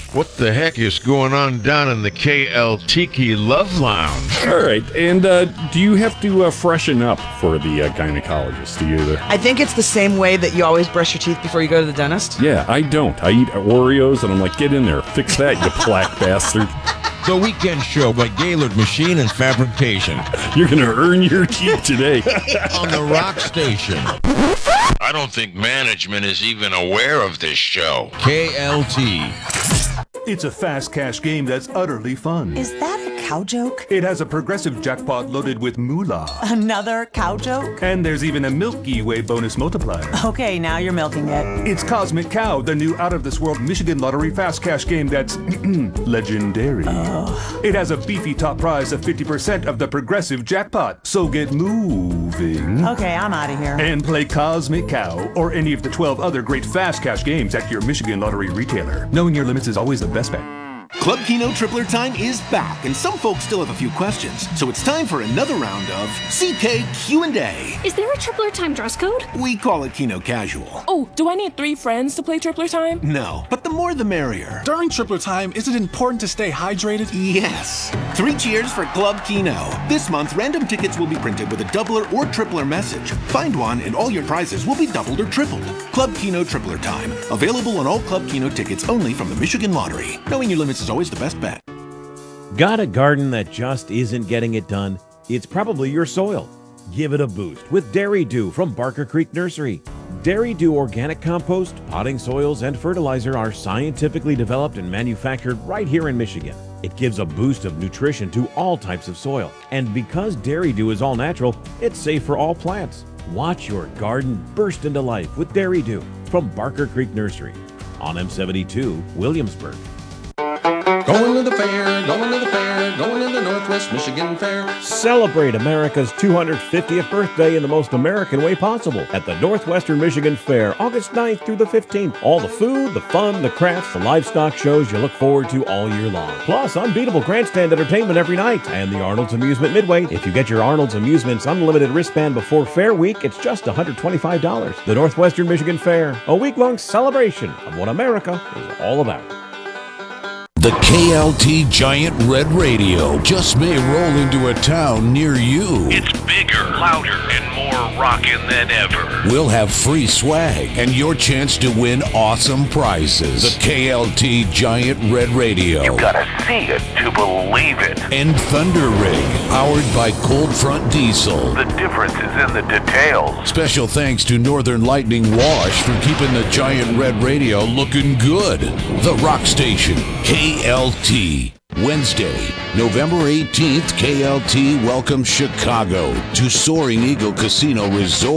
What the heck is going on down in the KL Tiki Love Lounge? All right, and do you have to freshen up for the gynecologist? Do you? I think it's the same way that you always brush your teeth before you go to the dentist. Yeah, I don't. I eat Oreos, and I'm like, get in there, fix that, you plaque bastard. The Weekend Show by Gaylord Machine and Fabrication. You're gonna earn your keep today. On the Rock Station. I don't think management is even aware of this show. KLT. It's a fast cash game that's utterly fun. Is that a cow joke? It has a progressive jackpot loaded with moolah. Another cow joke? And there's even a Milky Way bonus multiplier. Okay, now you're milking it. It's Cosmic Cow, the new out-of-this-world Michigan Lottery fast cash game that's legendary. It has a beefy top prize of 50% of the progressive jackpot. So get moving. Okay, I'm out of here. And play Cosmic Cow or any of the 12 other great fast cash games at your Michigan Lottery retailer. Knowing your limits is always the best bet. Club Keno Tripler Time is back, and some folks still have a few questions. So it's time for another round of CK Q&A. Is there a Tripler Time dress code? We call it Keno Casual. Oh, do I need 3 friends to play Tripler Time? No, but the more the merrier. During Tripler Time, is it important to stay hydrated? Yes. 3 cheers for Club Keno. This month, random tickets will be printed with a doubler or tripler message. Find one, and all your prizes will be doubled or tripled. Club Keno Tripler Time. Available on all Club Keno tickets only from the Michigan Lottery. Knowing your limits is always the best bet. Got a garden that just isn't getting it done? It's probably your soil. Give it a boost with Dairy Dew from Barker Creek Nursery. Dairy Dew organic compost, potting soils, and fertilizer are scientifically developed and manufactured right here in Michigan. It gives a boost of nutrition to all types of soil. And because Dairy Dew is all natural, it's safe for all plants. Watch your garden burst into life with Dairy Dew from Barker Creek Nursery on M72, Williamsburg. Going to the fair, going to the fair, going to the Northwest Michigan Fair. Celebrate America's 250th birthday in the most American way possible at the Northwestern Michigan Fair, August 9th through the 15th. All the food, the fun, the crafts, the livestock shows you look forward to all year long. Plus, unbeatable grandstand entertainment every night and the Arnold's Amusement Midway. If you get your Arnold's Amusements unlimited wristband before Fair Week, it's just $125. The Northwestern Michigan Fair, a week-long celebration of what America is all about. The KLT Giant Red Radio just may roll into a town near you. It's bigger, louder, and more rockin' than ever. We'll have free swag and your chance to win awesome prizes. The KLT Giant Red Radio. You gotta see it to believe it. And Thunder Rig, powered by Cold Front Diesel. The difference is in the details. Special thanks to Northern Lightning Wash for keeping the Giant Red Radio looking good. The Rock Station, KLT. Wednesday, November 18th, KLT welcomes Chicago to Soaring Eagle Casino Resort.